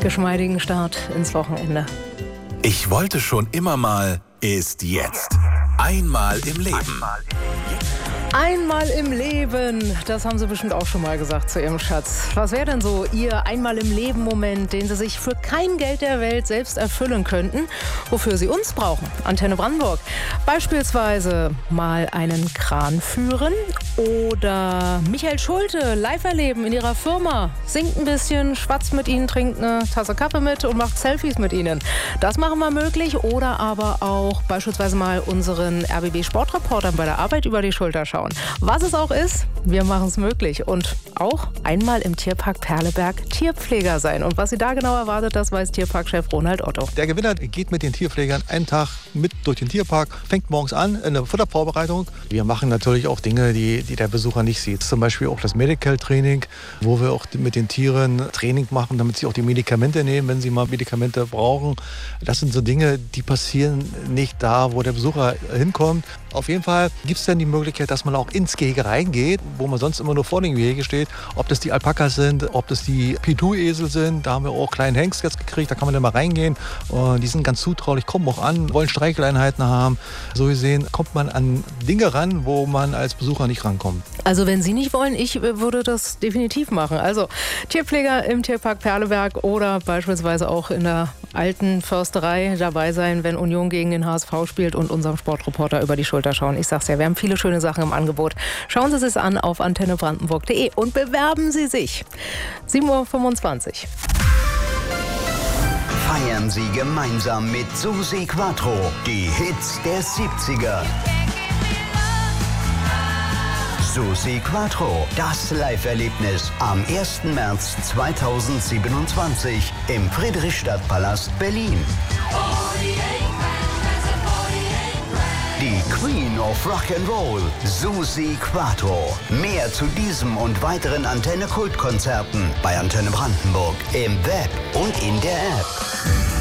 geschmeidigen Start ins Wochenende. Ich wollte schon immer mal, ist jetzt. Einmal im Leben. Einmal im Leben, das haben Sie bestimmt auch schon mal gesagt zu Ihrem Schatz. Was wäre denn so Ihr Einmal-im-Leben-Moment, den Sie sich für kein Geld der Welt selbst erfüllen könnten, wofür Sie uns brauchen? Antenne Brandenburg. Beispielsweise mal einen Kran führen oder Michael Schulte live erleben in Ihrer Firma. Singt ein bisschen, schwatzt mit Ihnen, trinkt eine Tasse Kaffee mit und macht Selfies mit Ihnen. Das machen wir möglich. Oder aber auch beispielsweise mal unseren RBB-Sportreportern bei der Arbeit über die Schulter schauen. Was es auch ist, wir machen es möglich. Und auch einmal im Tierpark Perleberg Tierpfleger sein. Und was Sie da genau erwartet, das weiß Tierparkchef Ronald Otto. Der Gewinner geht mit den Tierpflegern einen Tag mit durch den Tierpark, fängt morgens an in der Futtervorbereitung. Wir machen natürlich auch Dinge, die der Besucher nicht sieht. Zum Beispiel auch das Medical Training, wo wir auch mit den Tieren Training machen, damit sie auch die Medikamente nehmen, wenn sie mal Medikamente brauchen. Das sind so Dinge, die passieren nicht da, wo der Besucher hinkommt. Auf jeden Fall gibt es dann die Möglichkeit, dass man auch ins Gehege reingeht, wo man sonst immer nur vor dem Gehege steht. Ob das die Alpakas sind, ob das die Pitou-Esel sind. Da haben wir auch kleinen Hengst jetzt gekriegt, da kann man dann mal reingehen. Und die sind ganz zutraulich, kommen auch an, wollen Streicheleinheiten haben. So gesehen kommt man an Dinge ran, wo man als Besucher nicht rankommt. Also wenn Sie nicht wollen, ich würde das definitiv machen. Also Tierpfleger im Tierpark Perleberg oder beispielsweise auch in der alten Försterei dabei sein, wenn Union gegen den HSV spielt und unserem Sportreporter über die Schulter schauen. Ich sag's ja, wir haben viele schöne Sachen im Angebot. Schauen Sie es an auf antennebrandenburg.de und bewerben Sie sich. 7:25 Uhr. Feiern Sie gemeinsam mit Susi Quattro die Hits der 70er. Susi Quattro, das Live-Erlebnis am 1. März 2027 im Friedrichstadtpalast Berlin. Die Queen of Rock'n'Roll, Susi Quattro. Mehr zu diesem und weiteren Antenne-Kultkonzerten bei Antenne Brandenburg im Web und in der App.